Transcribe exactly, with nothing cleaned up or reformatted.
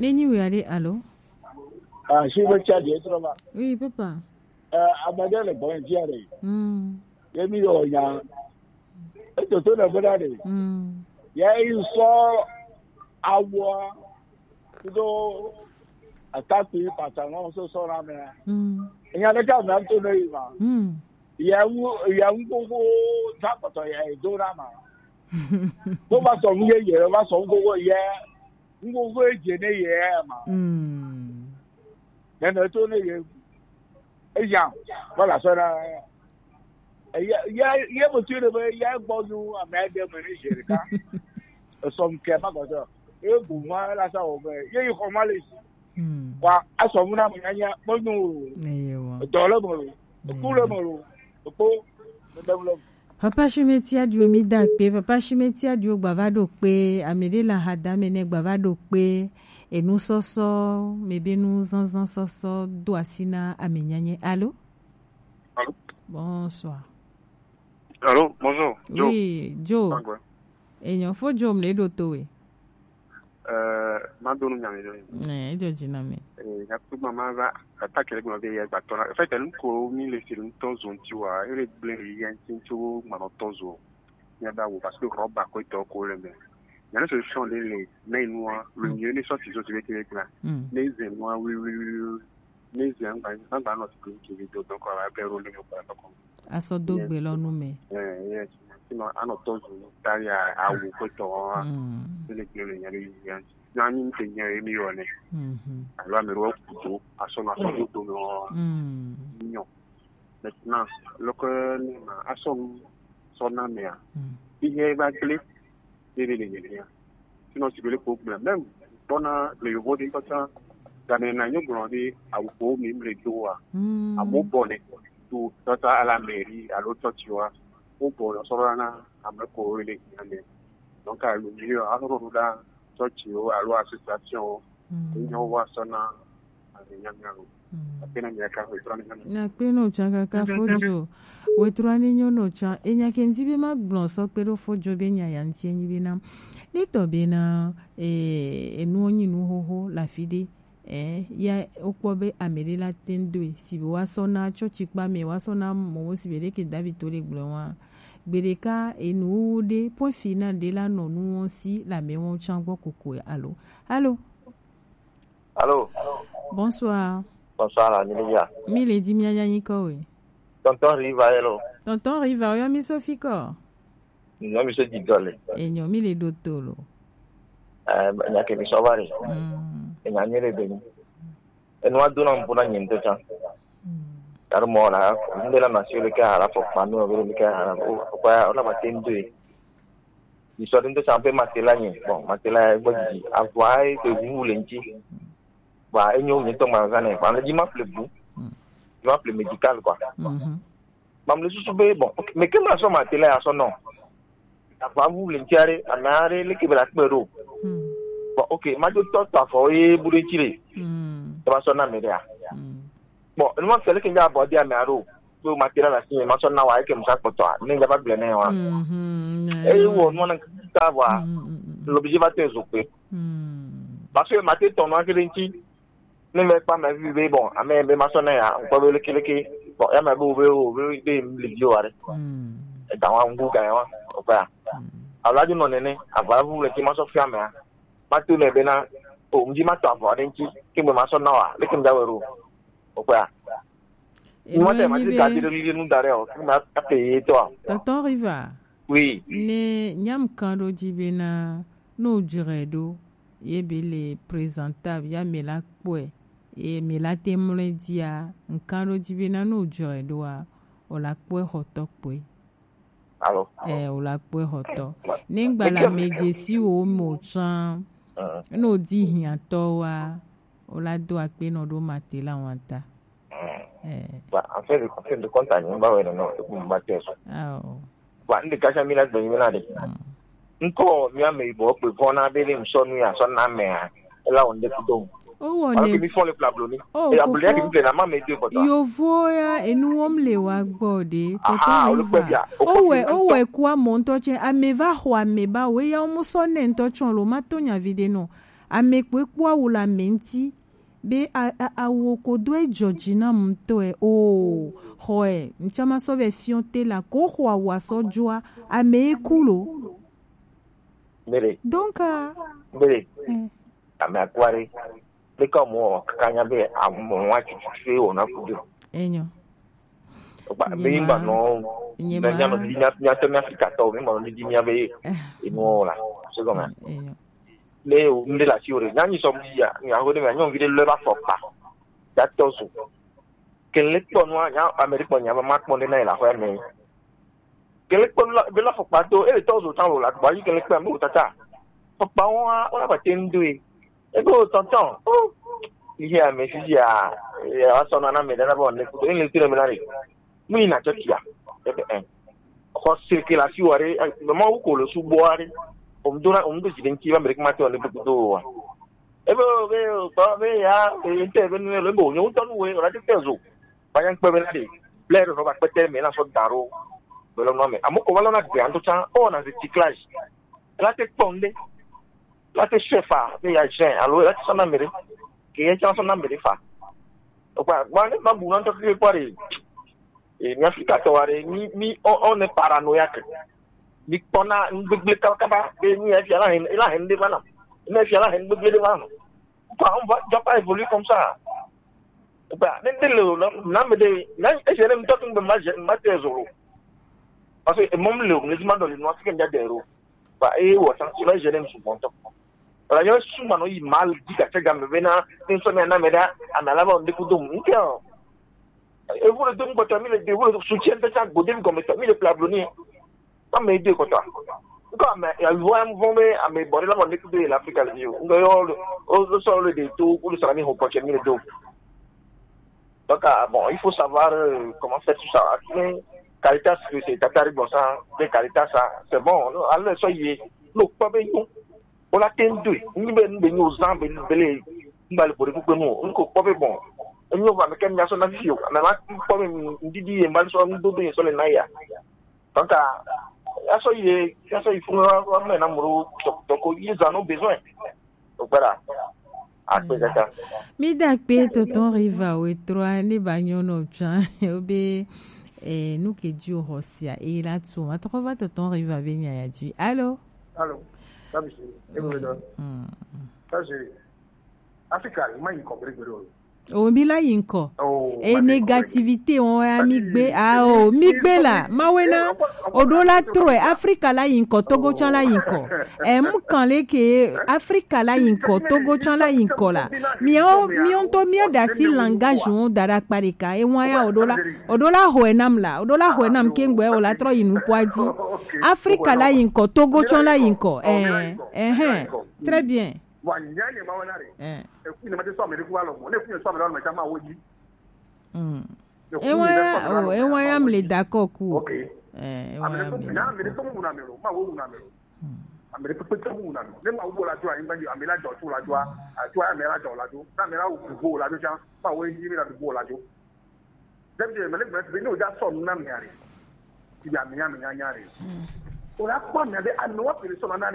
Nenni oui allez allô. Ah, je veux dire des trucs là. Oui, papa. Euh, abadé le bon dire. Hmm. Yemi yo ya. Et to to le bodade. Hmm. Ya you saw awo do atati patano so so na me. Hmm. Nya le ka na to le ma. Hmm. Ya wu ya ngogbo ta pato ya do na ma. Bo ba so mu ye ye ba so ngogbo ye. Ngogbo eje ne ye ma. Hmm. Then to ne ye. E ya. Wala so na ya ya ya mo ti le ya gbo nu amede mo ni jerika. Some ke ma go so. E bu ma la sa o be. Ye ko ma le si. Hmm. Wa aso mu na mo nya mo nu. Eyewa. Do le mo. Ku le mo. Ko develop. Papa Chimetia du mida pe papa Chimetia du gbavado pe amede la hada mene gbavado pe et nous soso mebe nous zanzan soso do asina amenyanye. Allô? Allô? Bonsoir. Allô, bonjour. Joe. Oui, Joe. Et il faut Joe me do to we. Euh, ma donu nyame jo. Eh, Joe jiname. Eh, ya tu mama va attaquer le be ya batora. En fait, elle ko mi le sur ton zone tu vois, elle blé rien tinto mano tozo. Ya da wo parce que roba ko to ko le. Il y a une solution de les mais moi le mieux ne soit si je vais que là. Les moi oui oui oui. Les gens ba ba ba no ko ki video donc on va faire rouler au pas comme. Aso dogbe lo nu me. Eh, yes. Sinon ano tozo daria awu ko to. Le le nyari yan. Nani te nyari mi one. Mhm. Alors me ro ku a so na so do no. Mhm. Non. Maintenant, le que a son son amia. Il y a ba clé. Il est il sinon si le problème même bona le vote important dans les années grandi à au même le doa. À mon bonnet. Tout ça à la mairie à l'autre tu vois. Au bon sorana à me corriger donc à le mieux à roda socio à l'association union wasana anyanyaro apena nyaka wetrani na peno changa ka fojo wetrani nyono cha enya kenzibe magbon so pero fojo be nya ya nti enyi bi na leto be na eh enu onyi nu hoho la fide eh ya okwobe amerila tendwe sibi wasona chochi pa me wasona mo sibi leke david tole gblewa Bereka et nous des points final de la non nous aussi la mémoire chango koko. Allô. Allô. Allô. Bonsoir. Bonsoir la Nilia. Mille di mia yaniko we. Tonton Riva hello. Tonton Riva yo mi sofiko. No mi se digole. E nyo mille dotolo. Eh nyake mi sowari. Mm. E nyanyele beni. E no aduna mpuna nyimto cha. Armona ndela masile ka ala fo manu vele ka ala kwa ona matendwe ni so ndo champe matela ni bon matela gboji avai te vule nti ba enyo ni to magane ba le ma plebu ma ple médical quoi mhm mam le susu be bon mais que ma so matela ya so non ba vule nti are anare le ke bela kpero bon OK ma jo to to fo e buru chire mhm to ba so na me dia bon le monde c'est que il y a abordé à Maro pour matériel la signé ma sonne na wa ke musa poto ni ngaba blene wa mhm eh wo no na ta wa l'objectif est occupé mhm parce que maté ton no akele nti ne me pa ma vive bon ame be ma sonne ya ko be le keleke bon ya ma be o be o be be le yo are mhm e ta wa ngu ga wa o pa ala ju no nene ava vu le ki ma so fia me ma tu le be na o mji ma to avo de nti ke me ma sonne wa le ke ndaweru Opa. Moi, c'est ma dit garder le nous d'arrêt. Ma payer toi. Tonton Riva. Oui. Ne nyam kando dibena no juredo yebele présentable ya mela kwe e mela temle dia nkando dibena no juredo a ola kwe hoto kwe. Allo. Eh ola kwe hoto. Ningba la mejesi o mo chan. No di hianto wa ola do akpe no do matela wanta eh ba en fait en fait de compte ani ba wena no ko mateso ah ba ndi kasha mila do mila de nko mi ame bo pe fona be le mso nu ya so na me ha ela onde kudo o wone ko mi fon le plabloni e abule ki mi na ma me de ko to yo voya enu omle wa gbode to to o we o we kwa monto che ameva ho ameba we ya omuso ne nto chon lo matonya vide no amekwe kwa ula menti be awo kodo e Georgina mto e o hoe mchama so ve fionte la ko kwa waso joa ame kulo mere donc mere ame akwari be como kanya be amwa chichi ona kudo enyo ba bimba no nya no dinya nya te Africa to be mo dinya be inola so come enyo leo ndela siore nani somdia nya ho de nyo vide le ba fopa da tozu kele tonwa nya america nya ba makmo de na la ho me kele ton la be la fopa to e tozu tan lo la ba yi kele pa mu tata fopa wa ona ba tendui e go tonton oh ya me si ya ya so na na me da ba ne ku ile tire me na re mu ina chokia e e ko circulation are mo ko lo su boare omdona omdo jidenki ba merek mate ole budo ebe be ba be ya ente be no le bo nyu ton we ora te tezo ba yang pe be na de player no ba pete me na so daro be lo no me amoko wala na de ando cha o na recyclage la te ponde la te chefa be ya jen alo la te na mere ke ya cha so na mere fa o ba ba ne ba bu na to ke pare e mi Africa to are ni ni o ne paranoia ke ni pona ngbe ka ka ba be ni e fiala hen la hen de bana ne fiala hen ngbe de bana pa on va ja pas évoluer comme ça ba ne de le na me de na e jere mi to ngbe ma je ma te zoro parce que mom le ne di mando le no africain ja dero ba e wo san so la jere mi su ponto la yo su mano i mal di ka ga me bena ni so me na me da anala ba on de ku dum ntia e vous le donne quand mi le de vous soutien de ça godem comme ça mi le plabloni me de ko to ko me ya voam vombe a me bore la monde de l'Afrique le yo ngo yo o so le de tout pour ça mi ho ko mi le do donc bon il faut savoir euh, comment faire tout ça Caritas c'est tatari bon ça de Caritas ça c'est bon alors so yi no pa be yo on a tendu ni be ni be ni ozan be bele mbale bore ko no ko pa be bon ñu va me ken ya so na fio na ma ko me ndidi e mbale so ndo do so le na ya donc aso ye aso ifuna wa me na muru to ko ils en ont besoin donc voilà après ça mi da pe to ton riva we trois ni banyono chan obe eh nous que Dieu hosia et là tu ma trouva to ton riva benya ya ji allo allo ça me c'est évolué ça c'est Africa mai comprendre gero o mi la yinko e négativité on a migbe ah o migbe la mawena odola troe Africa la yinko Togo chan la yinko e mu kan le ke Africa la yinko Togo chan la yinko la mi o mi on to mi da si langage on dara parika e won ya odola odola hoenam la odola hoenam kengbe o la tro yinu poadi Africa la yinko Togo chan la yinko eh eh très bien wanyanye mawanare eh e ku ni ma de so me de ku alo mo ne ku ni so me lo ma chama woji mm e wa o e wa am le d'accord ku okay eh e wa am na me de so mu na me ro ma wo mu na me ro am de pe pe mu na me ne ma wo la jo ayin ba di am la jo tu la jo a tu a me la jo la jo na me la wo bo la jo chan ma wo yi me la bo la jo dem je me le me no ja so na me ari ti ya me ya me nya nya re o la pa me de anu wa pe so na